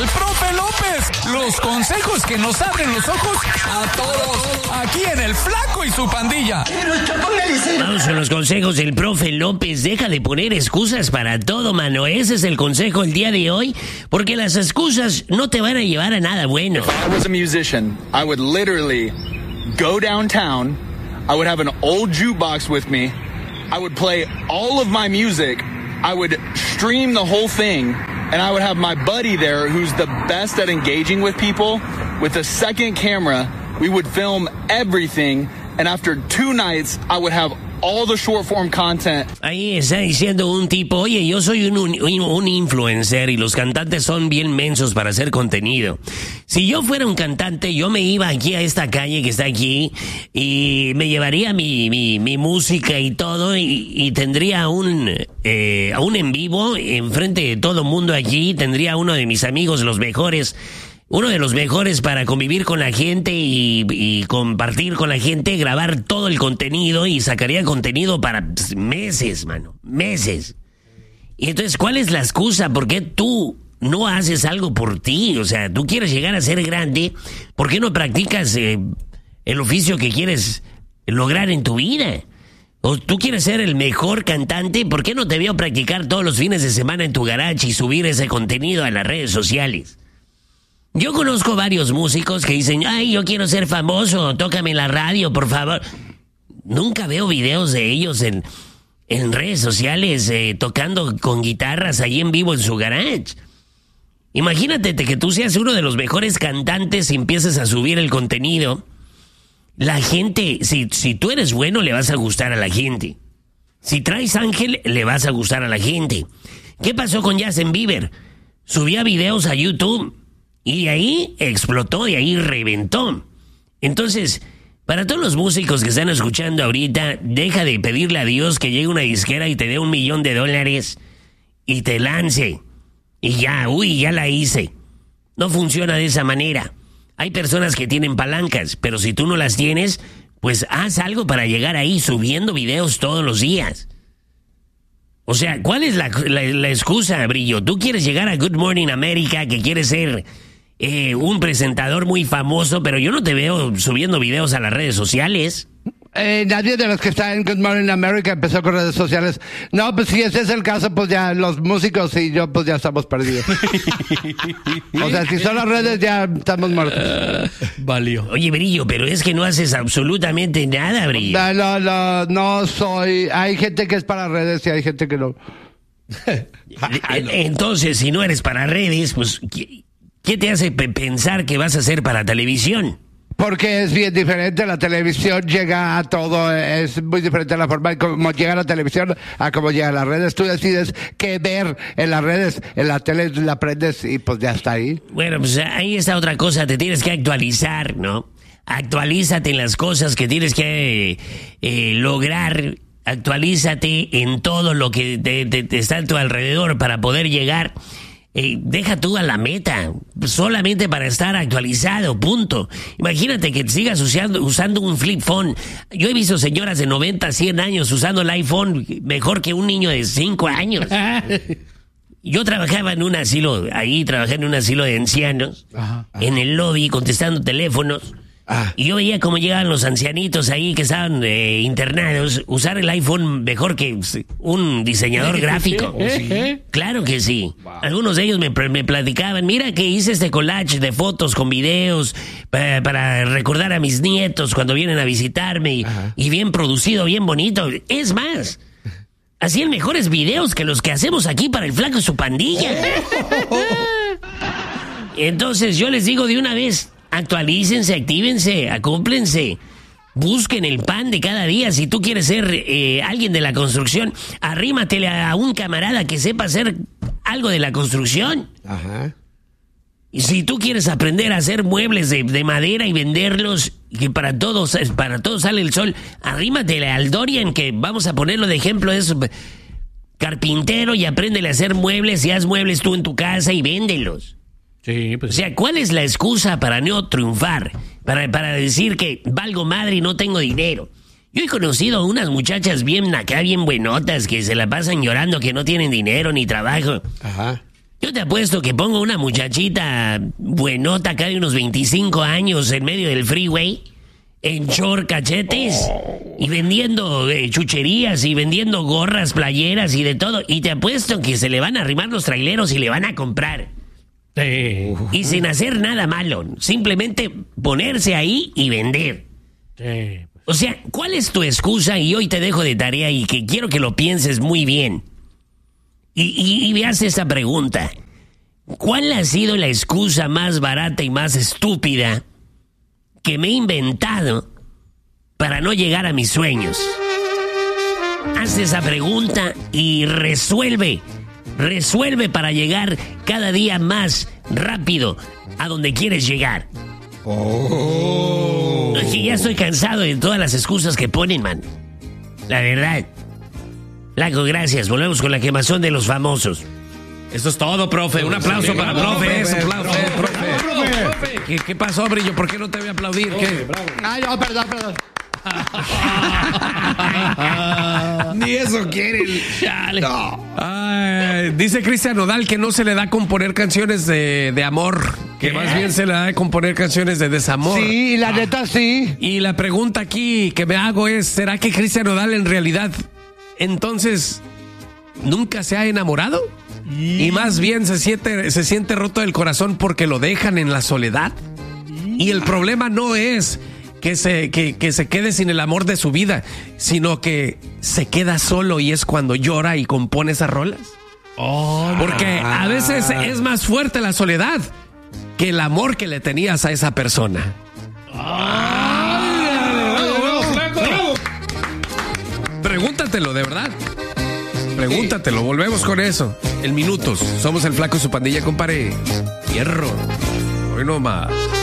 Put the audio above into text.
el profe López. Los consejos que nos abren los ojos a todos. Aquí en El Flaco y su pandilla. Vamos con los consejos del profe López. Deja de poner excusas para todo, mano. Ese es el consejo el día de hoy, porque las excusas no te van a llevar a nada bueno. If I was a musician, I would literally go downtown. I would have an old jukebox with me. I would play all of my music. I would stream the whole thing. And I would have my buddy there who's the best at engaging with people. With a second camera, we would film everything. And after 2 nights, I would have all the short form content. Ahí está diciendo un tipo, oye, yo soy un influencer y los cantantes son bien mensos para hacer contenido. Si yo fuera un cantante, yo me iba aquí a esta calle que está aquí y me llevaría mi música y todo y tendría un en vivo enfrente de todo el mundo aquí, tendría uno de mis amigos, uno de los mejores para convivir con la gente y compartir con la gente, grabar todo el contenido y sacaría contenido para meses, mano, meses. Y entonces, ¿cuál es la excusa? ¿Por qué tú no haces algo por ti? O sea, tú quieres llegar a ser grande, ¿por qué no practicas el oficio que quieres lograr en tu vida? O tú quieres ser el mejor cantante, ¿por qué no te veo practicar todos los fines de semana en tu garage y subir ese contenido a las redes sociales? Yo conozco varios músicos que dicen, ay, yo quiero ser famoso, tócame la radio, por favor. Nunca veo videos de ellos en redes sociales tocando con guitarras ahí en vivo en su garage. Imagínate que tú seas uno de los mejores cantantes y empieces a subir el contenido. La gente, si tú eres bueno, le vas a gustar a la gente. Si traes ángel, le vas a gustar a la gente. ¿Qué pasó con Justin Bieber? Subía videos a YouTube. Y de ahí explotó, de ahí reventó. Entonces, para todos los músicos que están escuchando ahorita, deja de pedirle a Dios que llegue una disquera y te dé $1 millón y te lance. Y ya, ya la hice. No funciona de esa manera. Hay personas que tienen palancas, pero si tú no las tienes, pues haz algo para llegar ahí subiendo videos todos los días. O sea, ¿cuál es la excusa, Brillo? Tú quieres llegar a Good Morning America, que quieres ser un presentador muy famoso, pero yo no te veo subiendo videos a las redes sociales. Nadie de los que está en Good Morning America empezó con redes sociales. No, pues si ese es el caso, pues ya los músicos y yo pues ya estamos perdidos. O sea, si son las redes ya estamos muertos. Valió. Oye, Brillo, pero es que no haces absolutamente nada, Brillo. No soy... Hay gente que es para redes y hay gente que no. Entonces, si no eres para redes, pues ¿qué te hace pensar que vas a hacer para televisión? Porque es bien diferente, la televisión llega a todo, es muy diferente la forma como llega la televisión a cómo llega a las redes. Tú decides qué ver en las redes, en la tele la prendes y pues ya está ahí. Bueno, pues ahí está otra cosa, te tienes que actualizar, ¿no? Actualízate en las cosas que tienes que lograr, actualízate en todo lo que te está a tu alrededor para poder llegar. Deja tú a la meta, solamente para estar actualizado, punto. Imagínate que sigas usando un flip phone. Yo he visto señoras de 90, 100 años usando el iPhone mejor que un niño de 5 años. Yo trabajaba en un asilo, trabajé en un asilo de ancianos, en el lobby, contestando teléfonos. Y yo veía cómo llegaban los ancianitos ahí que estaban internados, usar el iPhone mejor que un diseñador gráfico. ¿Sí? Claro que sí. Wow. Algunos de ellos me platicaban, mira que hice este collage de fotos con videos para recordar a mis nietos cuando vienen a visitarme y bien producido, bien bonito. Es más, hacían mejores videos que los que hacemos aquí para el Flaco y su pandilla. Entonces yo les digo de una vez, actualícense, actívense, acóplense, busquen el pan de cada día. Si tú quieres ser alguien de la construcción, arrímatele a un camarada que sepa hacer algo de la construcción. Y si tú quieres aprender a hacer muebles de madera y venderlos, que para todos sale el sol, arrímatele al Dorian, que vamos a ponerlo de ejemplo, es carpintero, y apréndele a hacer muebles y haz muebles tú en tu casa y véndelos. Sí, pues. O sea, ¿cuál es la excusa para no triunfar? Para decir que valgo madre y no tengo dinero. Yo he conocido a unas muchachas bien buenotas que se la pasan llorando que no tienen dinero ni trabajo. Yo te apuesto que pongo una muchachita buenota acá de unos 25 años en medio del freeway, en short, cachetes, y vendiendo chucherías y vendiendo gorras, playeras y de todo. Y te apuesto que se le van a arrimar los traileros y le van a comprar. Y sin hacer nada malo, simplemente ponerse ahí y vender. O sea, ¿cuál es tu excusa? Y hoy te dejo de tarea y que quiero que lo pienses muy bien. Y veas esta pregunta. ¿Cuál ha sido la excusa más barata y más estúpida que me he inventado para no llegar a mis sueños? Haz esa pregunta y resuelve para llegar cada día más rápido a donde quieres llegar. Y ya estoy cansado de todas las excusas que ponen, man. La verdad. Flaco, gracias. Volvemos con la quemazón de los famosos. Eso es todo, profe. Un aplauso para profe. Eso, aplauso, profe. ¿Qué pasó, Brillo? ¿Por qué no te voy a aplaudir? ¿Qué? Ay, no, perdón. Ni eso quiere. No. Dice Cristian Nodal que no se le da componer canciones de amor, que más bien se le da componer canciones de desamor. Sí, la neta sí. Y la pregunta aquí que me hago es, ¿será que Cristian Nodal en realidad entonces nunca se ha enamorado? Y más bien se siente roto del corazón porque lo dejan en la soledad. Y el problema no es que se quede sin el amor de su vida, sino que se queda solo y es cuando llora y compone esas rolas. Porque a veces es más fuerte la soledad que el amor que le tenías a esa persona. Pregúntatelo, de verdad. Pregúntatelo, volvemos con eso. En minutos, somos el Flaco y su pandilla, compadre. Hierro. Hoy no más.